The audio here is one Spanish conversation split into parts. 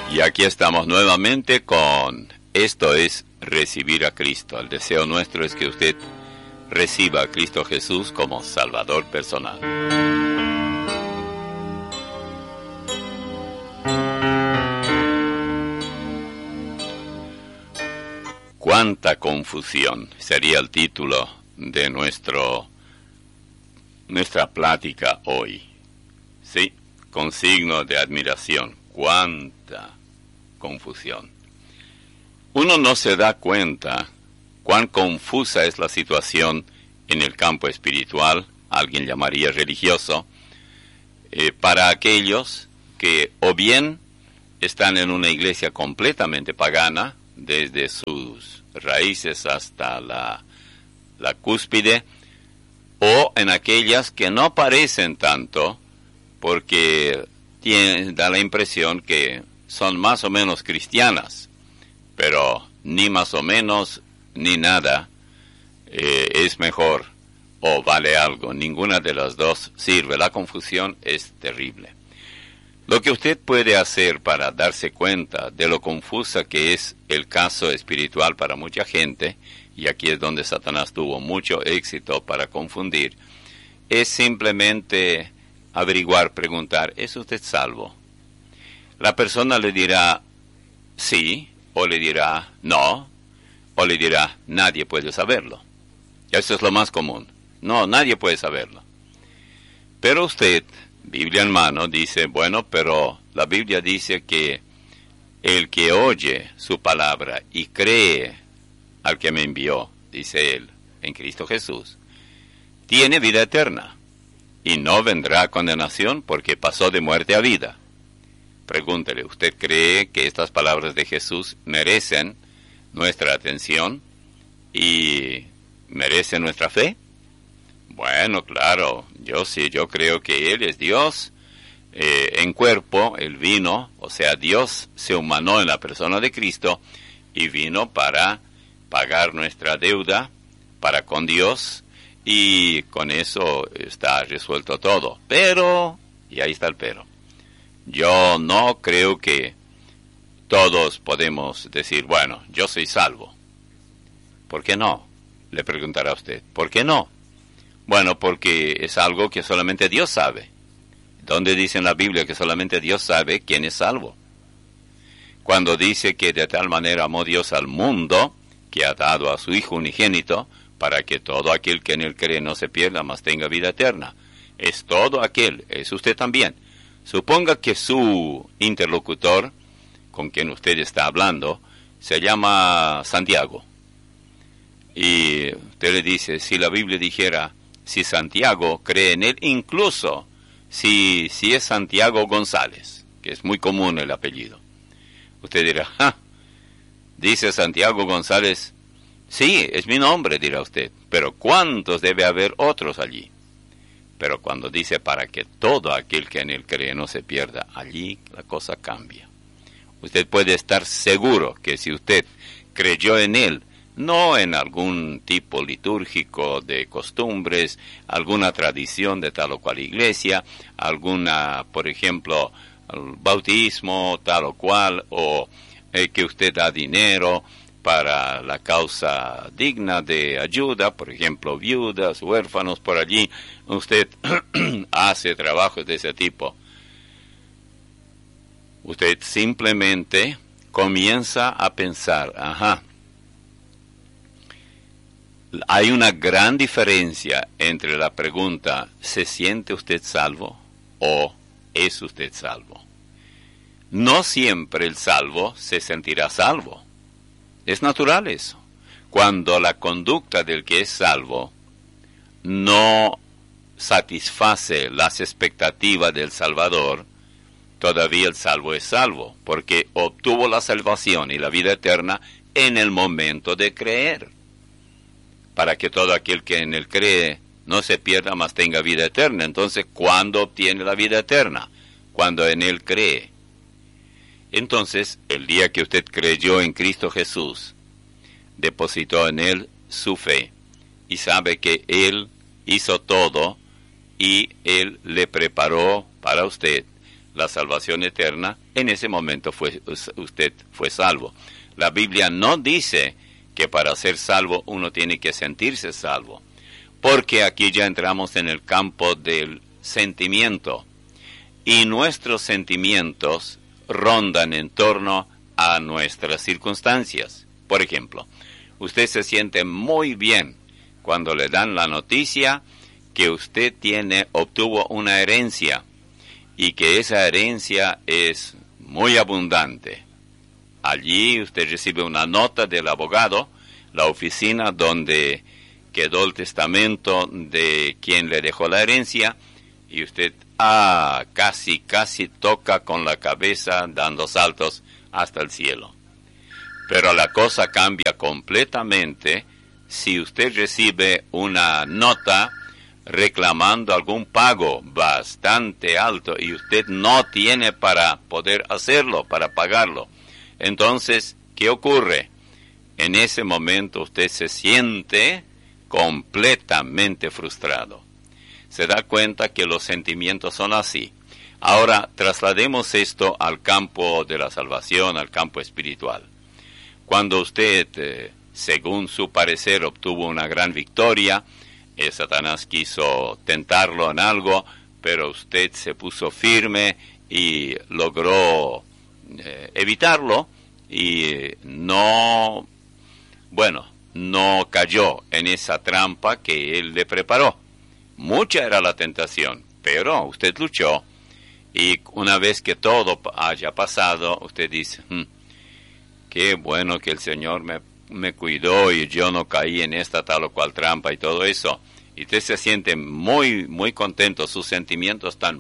Y aquí estamos nuevamente con Esto es Recibir a Cristo. El deseo nuestro es que usted reciba a Cristo Jesús como Salvador personal. Cuánta confusión sería el título de nuestra plática hoy. Sí, con signo de admiración. Cuánta confusión. Uno no se da cuenta cuán confusa es la situación en el campo espiritual, alguien llamaría religioso, para aquellos que o bien están en una iglesia completamente pagana, desde sus raíces hasta la cúspide, o en aquellas que no parecen tanto, porque da la impresión que son más o menos cristianas, pero ni más o menos ni nada es mejor o vale algo. Ninguna de las dos sirve. La confusión es terrible. Lo que usted puede hacer para darse cuenta de lo confusa que es el caso espiritual para mucha gente, y aquí es donde Satanás tuvo mucho éxito para confundir, es simplemente averiguar, preguntar, ¿es usted salvo? La persona le dirá sí, o le dirá no, o le dirá nadie puede saberlo. Eso es lo más común. No, nadie puede saberlo. Pero usted, Biblia en mano, dice, bueno, pero la Biblia dice que el que oye su palabra y cree al que me envió, dice él, en Cristo Jesús, tiene vida eterna y no vendrá a condenación porque pasó de muerte a vida. Pregúntele, ¿usted cree que estas palabras de Jesús merecen nuestra atención y merecen nuestra fe? Bueno, claro, yo creo que Él es Dios en cuerpo. Él vino, o sea, Dios se humanó en la persona de Cristo y vino para pagar nuestra deuda para con Dios, y con eso está resuelto todo. Pero, y ahí está el pero, yo no creo que todos podemos decir, bueno, yo soy salvo. ¿Por qué no? Le preguntará usted. ¿Por qué no? Bueno, porque es algo que solamente Dios sabe. ¿Dónde dice en la Biblia que solamente Dios sabe quién es salvo? Cuando dice que de tal manera amó Dios al mundo, que ha dado a su Hijo unigénito, para que todo aquel que en él cree no se pierda, mas tenga vida eterna. Es todo aquel, es usted también. Suponga que su interlocutor, con quien usted está hablando, se llama Santiago. Y usted le dice, si la Biblia dijera, si Santiago cree en él, incluso si es Santiago González, que es muy común el apellido, usted dirá, dice Santiago González, sí, es mi nombre, dirá usted, pero ¿cuántos debe haber otros allí? Pero cuando dice para que todo aquel que en él cree no se pierda, allí la cosa cambia. Usted puede estar seguro que si usted creyó en él, no en algún tipo litúrgico de costumbres, alguna tradición de tal o cual iglesia, alguna, por ejemplo, bautismo tal o cual, o que usted da dinero para la causa digna de ayuda, por ejemplo, viudas, huérfanos, por allí, usted hace trabajos de ese tipo. Usted simplemente comienza a pensar, hay una gran diferencia entre la pregunta, ¿se siente usted salvo? O ¿es usted salvo? No siempre el salvo se sentirá salvo. Es natural eso. Cuando la conducta del que es salvo no satisface las expectativas del Salvador, todavía el salvo es salvo, porque obtuvo la salvación y la vida eterna en el momento de creer. Para que todo aquel que en él cree no se pierda, mas tenga vida eterna. Entonces, ¿cuándo obtiene la vida eterna? Cuando en él cree. Entonces, el día que usted creyó en Cristo Jesús, depositó en él su fe y sabe que él hizo todo y él le preparó para usted la salvación eterna, en ese momento usted fue salvo. La Biblia no dice que para ser salvo uno tiene que sentirse salvo, porque aquí ya entramos en el campo del sentimiento, y nuestros sentimientos rondan en torno a nuestras circunstancias. Por ejemplo, usted se siente muy bien cuando le dan la noticia que usted obtuvo una herencia y que esa herencia es muy abundante. Allí usted recibe una nota del abogado, la oficina donde quedó el testamento de quien le dejó la herencia, y usted casi toca con la cabeza dando saltos hasta el cielo. Pero la cosa cambia completamente si usted recibe una nota reclamando algún pago bastante alto y usted no tiene para poder hacerlo, para pagarlo. Entonces, ¿qué ocurre? En ese momento usted se siente completamente frustrado. Se da cuenta que los sentimientos son así. Ahora, traslademos esto al campo de la salvación, al campo espiritual. Cuando usted, según su parecer, obtuvo una gran victoria, Satanás quiso tentarlo en algo, pero usted se puso firme y logró evitarlo y no cayó en esa trampa que él le preparó. Mucha era la tentación, pero usted luchó, y una vez que todo haya pasado, usted dice, qué bueno que el Señor me cuidó y yo no caí en esta tal o cual trampa y todo eso. Y usted se siente muy, muy contento, sus sentimientos están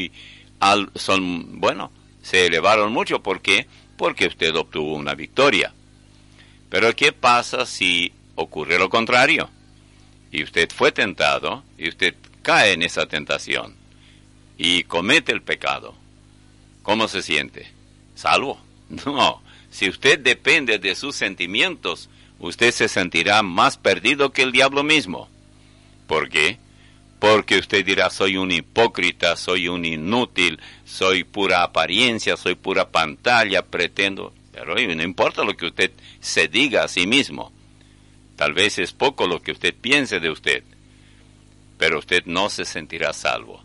se elevaron mucho. ¿Por qué? Porque usted obtuvo una victoria. Pero ¿qué pasa si ocurre lo contrario? Y usted fue tentado, y usted cae en esa tentación, y comete el pecado. ¿Cómo se siente? ¿Salvo? No. Si usted depende de sus sentimientos, usted se sentirá más perdido que el diablo mismo. ¿Por qué? Porque usted dirá, soy un hipócrita, soy un inútil, soy pura apariencia, soy pura pantalla, pretendo. Pero no importa lo que usted se diga a sí mismo. Tal vez es poco lo que usted piense de usted, pero usted no se sentirá salvo.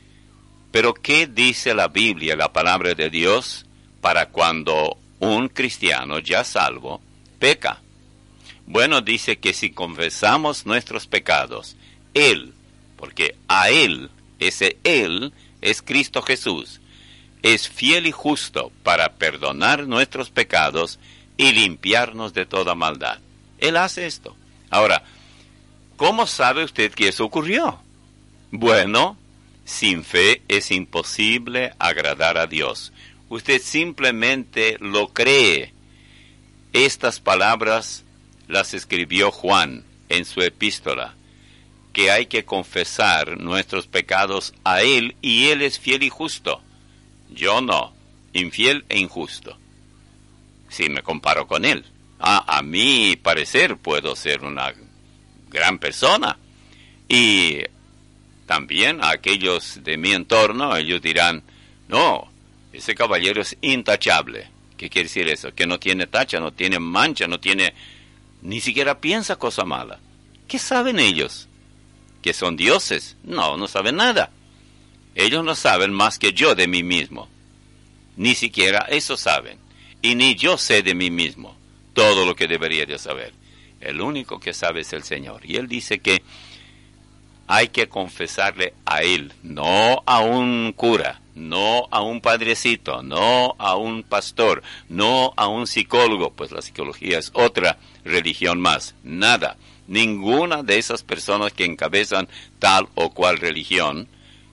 Pero ¿qué dice la Biblia, la palabra de Dios, para cuando un cristiano ya salvo peca? Bueno, dice que si confesamos nuestros pecados, Él, porque a Él, ese Él es Cristo Jesús, es fiel y justo para perdonar nuestros pecados y limpiarnos de toda maldad. Él hace esto. Ahora, ¿cómo sabe usted que eso ocurrió? Bueno, sin fe es imposible agradar a Dios. Usted simplemente lo cree. Estas palabras las escribió Juan en su epístola, que hay que confesar nuestros pecados a Él, y Él es fiel y justo. Yo no, infiel e injusto, si me comparo con Él. A mi parecer puedo ser una gran persona, y también a aquellos de mi entorno, ellos dirán, no, ese caballero es intachable. ¿Qué quiere decir eso? Que no tiene tacha, no tiene mancha, ni siquiera piensa cosa mala. ¿Qué saben ellos? ¿Que son dioses? No saben nada. Ellos no saben más que yo de mí mismo. Ni siquiera eso saben. Y ni yo sé de mí mismo todo lo que debería de saber. El único que sabe es el Señor. Y Él dice que hay que confesarle a Él, no a un cura, no a un padrecito, no a un pastor, no a un psicólogo, pues la psicología es otra religión más. Nada. Ninguna de esas personas que encabezan tal o cual religión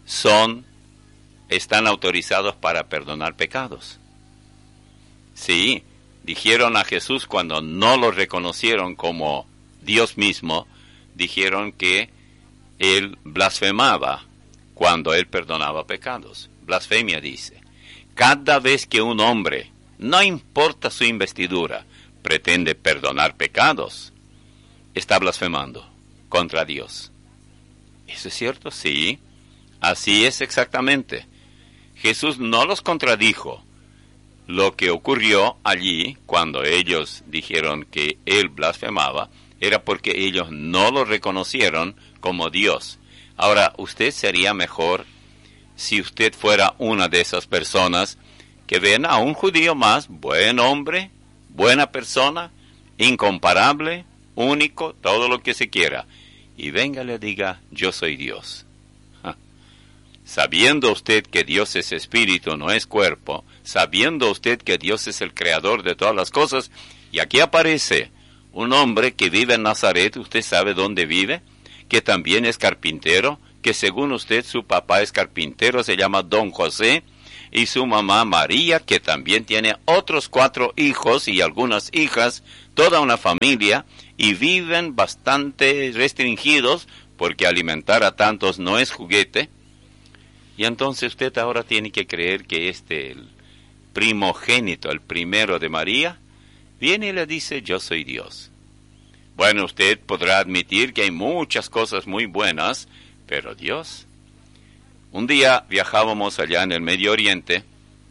están autorizados para perdonar pecados. Sí, dijeron a Jesús cuando no lo reconocieron como Dios mismo, dijeron que Él blasfemaba cuando Él perdonaba pecados. Blasfemia dice. Cada vez que un hombre, no importa su investidura, pretende perdonar pecados, está blasfemando contra Dios. ¿Eso es cierto? Sí, así es exactamente. Jesús no los contradijo. Lo que ocurrió allí, cuando ellos dijeron que él blasfemaba, era porque ellos no lo reconocieron como Dios. Ahora, usted sería mejor si usted fuera una de esas personas que ven a un judío más, buen hombre, buena persona, incomparable, único, todo lo que se quiera, y venga y le diga, yo soy Dios. Sabiendo usted que Dios es espíritu, no es cuerpo, sabiendo usted que Dios es el creador de todas las cosas, y aquí aparece un hombre que vive en Nazaret, usted sabe dónde vive, que también es carpintero, que según usted su papá es carpintero, se llama Don José, y su mamá María, que también tiene otros 4 hijos y algunas hijas, toda una familia, y viven bastante restringidos, porque alimentar a tantos no es juguete. Y entonces usted ahora tiene que creer que el primogénito, el primero de María, viene y le dice, yo soy Dios. Bueno, usted podrá admitir que hay muchas cosas muy buenas, pero Dios. Un día viajábamos allá en el Medio Oriente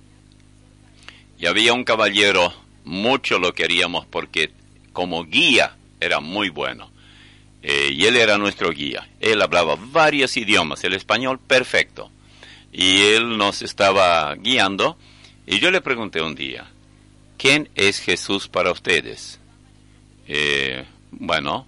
y había un caballero, mucho lo queríamos porque como guía era muy bueno. Y él era nuestro guía. Él hablaba varios idiomas, el español perfecto. Y él nos estaba guiando y yo le pregunté un día, ¿quién es Jesús para ustedes? Bueno,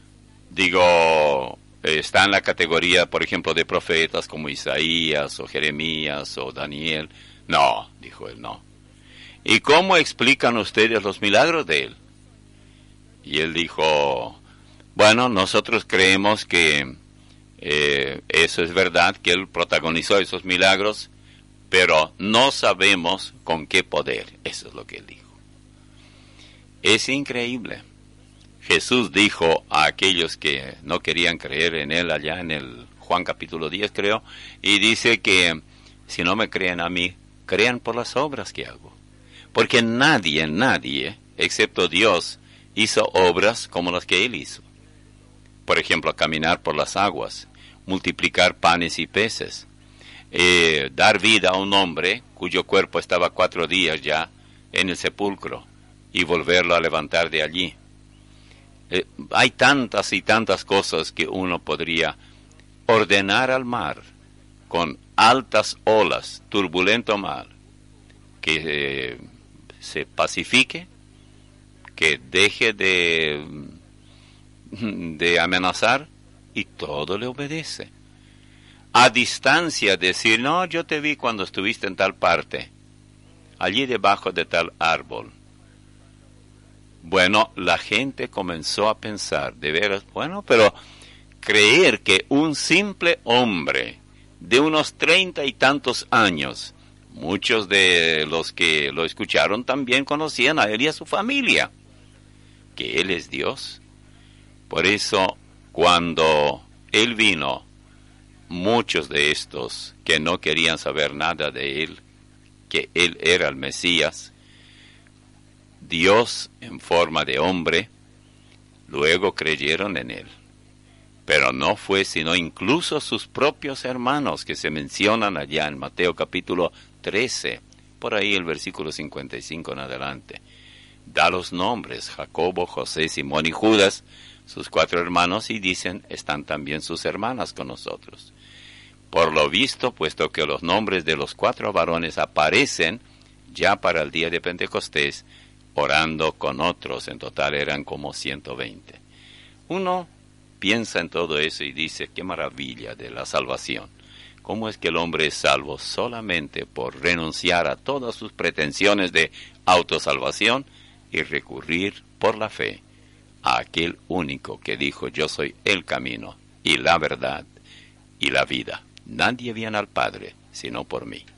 digo, está en la categoría, por ejemplo, de profetas como Isaías o Jeremías o Daniel. No, dijo él, no. ¿Y cómo explican ustedes los milagros de él? Y él dijo, bueno, nosotros creemos que eso es verdad, que él protagonizó esos milagros, pero no sabemos con qué poder. Eso es lo que él dijo. Es increíble. Jesús dijo a aquellos que no querían creer en él allá en el Juan capítulo 10, creo, y dice que si no me creen a mí, crean por las obras que hago. Porque nadie, excepto Dios, hizo obras como las que él hizo. Por ejemplo, caminar por las aguas, multiplicar panes y peces, dar vida a un hombre cuyo cuerpo estaba 4 días ya en el sepulcro y volverlo a levantar de allí. Hay tantas y tantas cosas que uno podría ordenar al mar con altas olas, turbulento mar, que se pacifique, que deje de amenazar y todo le obedece. A distancia decir, no, yo te vi cuando estuviste en tal parte, allí debajo de tal árbol. Bueno, la gente comenzó a pensar, de veras, bueno, pero creer que un simple hombre de unos 30 y tantos años, muchos de los que lo escucharon también conocían a él y a su familia, que él es Dios. Por eso, cuando él vino, muchos de estos que no querían saber nada de él, que él era el Mesías, Dios en forma de hombre, luego creyeron en él. Pero no fue sino incluso sus propios hermanos que se mencionan allá en Mateo capítulo 13, por ahí el versículo 55 en adelante. Da los nombres, Jacobo, José, Simón y Judas, sus 4 hermanos, y dicen, están también sus hermanas con nosotros. Por lo visto, puesto que los nombres de los 4 varones aparecen ya para el día de Pentecostés, orando con otros, en total eran como 120. Uno piensa en todo eso y dice, qué maravilla de la salvación. ¿Cómo es que el hombre es salvo solamente por renunciar a todas sus pretensiones de autosalvación y recurrir por la fe a aquel único que dijo, yo soy el camino y la verdad y la vida? Nadie viene al Padre sino por mí.